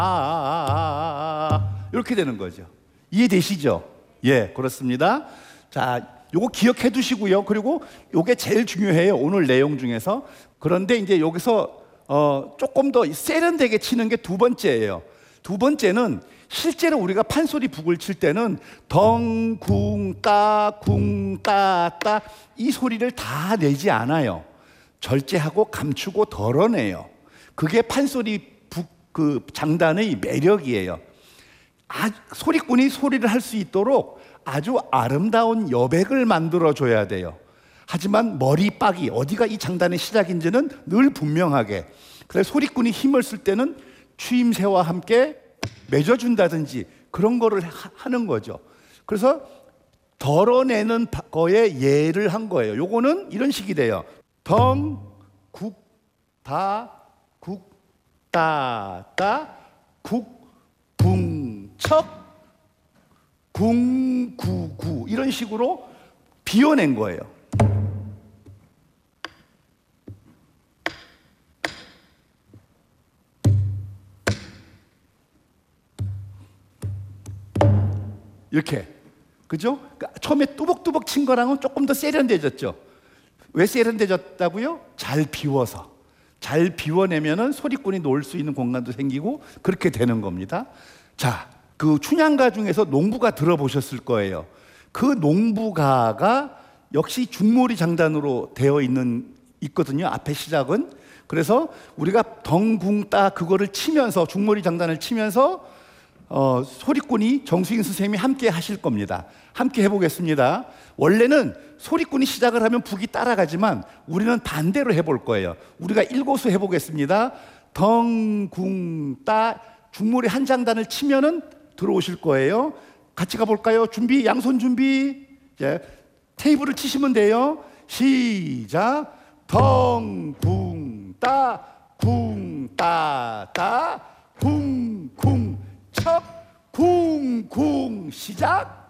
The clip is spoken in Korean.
이렇게 되는 거죠. 이해되시죠? 예, 그렇습니다. 자, 요거 기억해 두시고요. 그리고 요게 제일 중요해요, 오늘 내용 중에서. 그런데 이제 여기서 조금 더 세련되게 치는 게 두 번째예요. 두 번째는 실제로 우리가 판소리 북을 칠 때는 덩, 궁, 따, 궁, 따, 따 이 소리를 다 내지 않아요. 절제하고 감추고 덜어내요. 그게 판소리 북 그 장단의 매력이에요. 소리꾼이 소리를 할 수 있도록 아주 아름다운 여백을 만들어줘야 돼요. 하지만 머리빡이 어디가 이 장단의 시작인지는 늘 분명하게. 그래서 소리꾼이 힘을 쓸 때는 추임새와 함께 맺어준다든지 그런 거를 하는 거죠. 그래서 덜어내는 거에 예를 한 거예요. 요거는 이런 식이 돼요. 덩, 국, 다, 국, 따, 따, 국, 붕, 척, 궁, 구, 구 이런 식으로 비워낸 거예요. 이렇게. 그죠? 그러니까 처음에 뚜벅뚜벅 친 거랑은 조금 더 세련돼졌죠. 왜 세련돼졌다고요? 잘 비워서. 잘 비워내면은 소리꾼이 놓을 수 있는 공간도 생기고 그렇게 되는 겁니다. 자, 그 춘향가 중에서 농부가 들어보셨을 거예요. 그 농부가가 역시 중몰이 장단으로 되어 있거든요. 앞에 시작은. 그래서 우리가 덩궁따 그거를 치면서 중몰이 장단을 치면서 소리꾼이 정수인 선생님이 함께 하실 겁니다. 함께 해보겠습니다. 원래는 소리꾼이 시작을 하면 북이 따라가지만 우리는 반대로 해볼 거예요. 우리가 1고수 해보겠습니다. 덩궁따 중몰이 한 장단을 치면은 들어오실 거예요. 같이 가볼까요? 준비, 양손 준비. 이제 테이블을 치시면 돼요. 시작. 덩궁따 쿵따따 쿵쿵 척 쿵쿵 시작.